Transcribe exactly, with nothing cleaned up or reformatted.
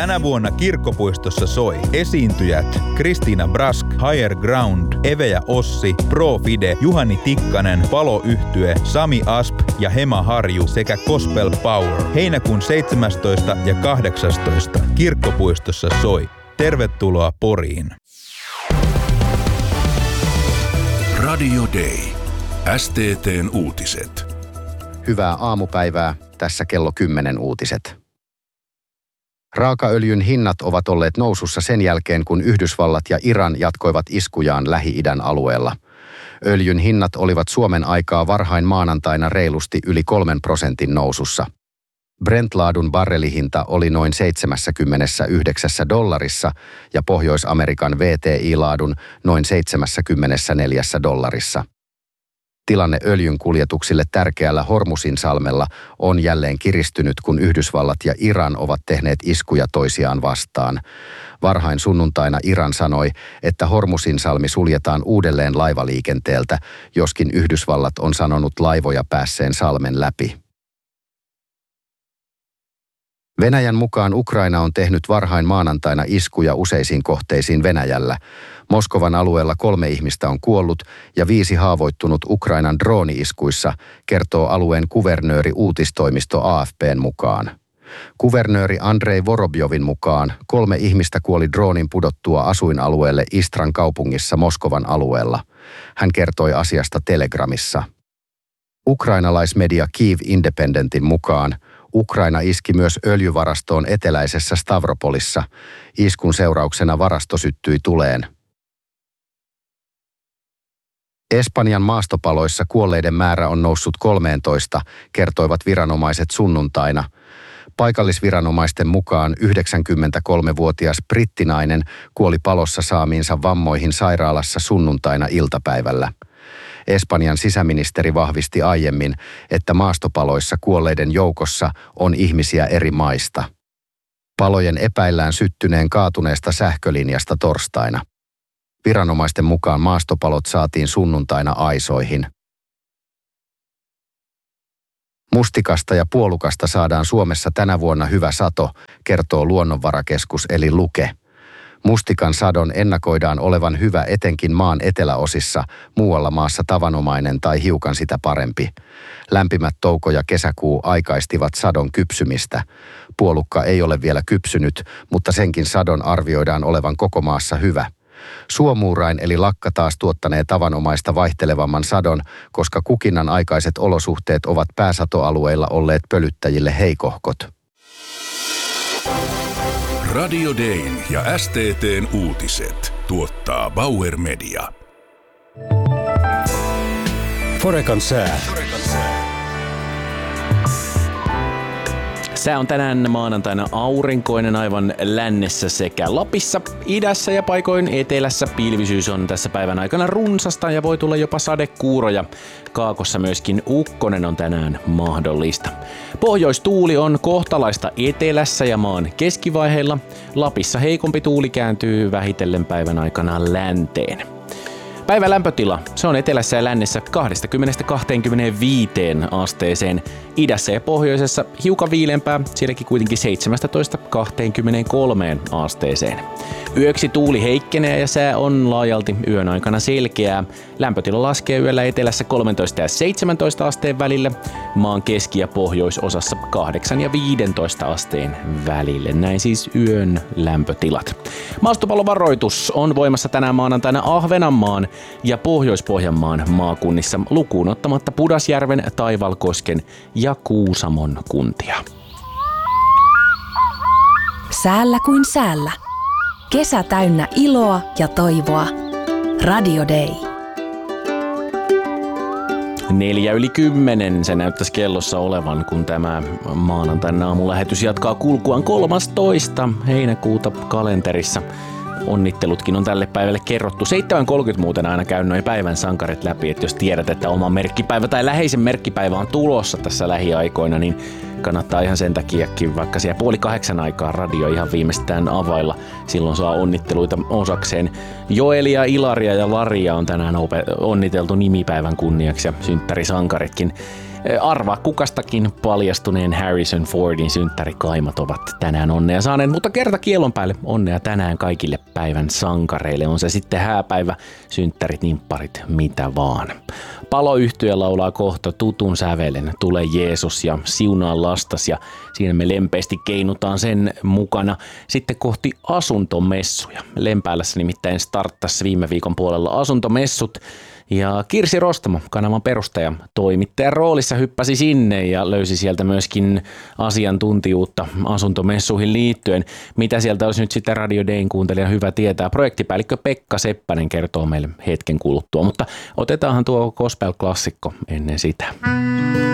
Tänä vuonna Kirkkopuistossa soi esiintyjät Kristiina Brask, Higher Ground, Eve ja Ossi, Pro Fide, Juhani Tikkanen, Palo-yhtye, Sami Asp ja Hema Harju sekä Gospel Power. Heinäkuun seitsemästoista ja kahdeksastoista Kirkkopuistossa soi. Tervetuloa Poriin. Radio Day. S T T:n uutiset. Hyvää aamupäivää. Tässä kello kymmenen uutiset. Raakaöljyn hinnat ovat olleet nousussa sen jälkeen, kun Yhdysvallat ja Iran jatkoivat iskujaan Lähi-idän alueella. Öljyn hinnat olivat Suomen aikaa varhain maanantaina reilusti yli kolmen prosentin nousussa. Brent-laadun barrelihinta oli noin seitsemänkymmentäyhdeksän dollarissa ja Pohjois-Amerikan V T I-laadun noin seitsemänkymmentäneljä dollarissa. Tilanne öljyn kuljetuksille tärkeällä Hormuzinsalmella on jälleen kiristynyt, kun Yhdysvallat ja Iran ovat tehneet iskuja toisiaan vastaan. Varhain sunnuntaina Iran sanoi, että Hormuzinsalmi suljetaan uudelleen laivaliikenteeltä, joskin Yhdysvallat on sanonut laivoja päässeen salmen läpi. Venäjän mukaan Ukraina on tehnyt varhain maanantaina iskuja useisiin kohteisiin Venäjällä. Moskovan alueella kolme ihmistä on kuollut ja viisi haavoittunut Ukrainan drooni-iskuissa, kertoo alueen kuvernööri uutistoimisto A F P:n mukaan. Kuvernööri Andrei Vorobjovin mukaan kolme ihmistä kuoli droonin pudottua asuinalueelle Istran kaupungissa Moskovan alueella. Hän kertoi asiasta Telegramissa. Ukrainalaismedia Kyiv Independentin mukaan Ukraina iski myös öljyvarastoon eteläisessä Stavropolissa. Iskun seurauksena varasto syttyi tuleen. Espanjan maastopaloissa kuolleiden määrä on noussut kolmeentoista, kertoivat viranomaiset sunnuntaina. Paikallisviranomaisten mukaan yhdeksänkymmentäkolmevuotias brittinainen kuoli palossa saamiinsa vammoihin sairaalassa sunnuntaina iltapäivällä. Espanjan sisäministeri vahvisti aiemmin, että maastopaloissa kuolleiden joukossa on ihmisiä eri maista. Palojen epäillään syttyneen kaatuneesta sähkölinjasta torstaina. Viranomaisten mukaan maastopalot saatiin sunnuntaina aisoihin. Mustikasta ja puolukasta saadaan Suomessa tänä vuonna hyvä sato, kertoo Luonnonvarakeskus eli Luke. Mustikan sadon ennakoidaan olevan hyvä etenkin maan eteläosissa, muualla maassa tavanomainen tai hiukan sitä parempi. Lämpimät touko ja kesäkuu aikaistivat sadon kypsymistä. Puolukka ei ole vielä kypsynyt, mutta senkin sadon arvioidaan olevan koko maassa hyvä. Suomuurain eli lakka taas tuottanee tavanomaista vaihtelevamman sadon, koska kukinnan aikaiset olosuhteet ovat pääsatoalueilla olleet pölyttäjille heikohkot. Radio Dayn ja S T T:n uutiset tuottaa Bauer Media. Forecan sää. Sää on tänään maanantaina aurinkoinen aivan lännessä sekä Lapissa, idässä ja paikoin etelässä. Pilvisyys on tässä päivän aikana runsasta ja voi tulla jopa sadekuuroja. Kaakossa myöskin ukkonen on tänään mahdollista. Pohjoistuuli on kohtalaista etelässä ja maan keskivaiheilla. Lapissa heikompi tuuli kääntyy vähitellen päivän aikana länteen. Päivän lämpötila, se on etelässä ja lännessä kaksikymmentä kaksikymmentäviisi asteeseen. Idässä ja pohjoisessa hiukan viileämpää, sielläkin kuitenkin seitsemästätoista kaksikymmentäkolme asteeseen. Yöksi tuuli heikkenee ja sää on laajalti yön aikana selkeää. Lämpötila laskee yöllä etelässä kolmetoista ja seitsemäntoista asteen välillä, maan keski- ja pohjoisosassa kahdeksan ja viisitoista asteen välille. Näin siis yön lämpötilat. Maastopallovaroitus on voimassa tänään maanantaina Ahvenanmaan ja Pohjois-Pohjanmaan maakunnissa lukuun ottamatta Pudasjärven, Taivalkosken ja Kuusamon kuntia. Säällä kuin säällä. Kesä täynnä iloa ja toivoa. Radio Day. Neljä yli kymmenen se näyttäisi kellossa olevan, kun tämä maanantaina aamulähetys jatkaa kulkuaan kolmastoista heinäkuuta kalenterissa. Onnittelutkin on tälle päivälle kerrottu. seitsemän kolmekymmentä muuten aina käyn noin päivän sankarit läpi, että jos tiedät, että oma merkkipäivä tai läheisen merkkipäivä on tulossa tässä lähiaikoina, niin kannattaa ihan sen takiakin vaikka siellä puoli kahdeksan aikaa radio ihan viimeistään availla. Silloin saa onnitteluita osakseen. Joelia, Ilaria ja Laria on tänään onniteltu nimipäivän kunniaksi ja synttärisankaritkin. Arvaa kukastakin paljastuneen Harrison Fordin synttärikaimat ovat tänään onnea saaneet, mutta kerta kielon päälle onnea tänään kaikille päivän sankareille. On se sitten hääpäivä, synttärit, nimpparit, mitä vaan. Paloyhtye laulaa kohta tutun sävelen Tule Jeesus ja Siunaa lastas, ja siinä me lempeästi keinutaan sen mukana sitten kohti asuntomessuja. Lempäälässä nimittäin starttasi viime viikon puolella asuntomessut, ja Kirsi Rostamo, kanavan perustaja, toimittajan roolissa hyppäsi sinne ja löysi sieltä myöskin asiantuntijuutta asuntomessuihin liittyen. Mitä sieltä olisi nyt sitten Radio Dayn kuuntelijan hyvä tietää? Projektipäällikkö Pekka Seppänen kertoo meille hetken kuluttua, mutta otetaanhan tuo gospel-klassikko ennen sitä.